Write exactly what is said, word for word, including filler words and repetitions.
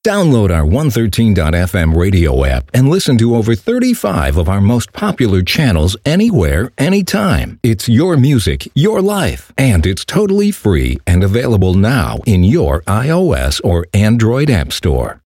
Download our one thirteen dot f m radio app and listen to over thirty-five of our most popular channels anywhere, anytime. It's your music, your life, and it's totally free and available now in your iOS or Android app store.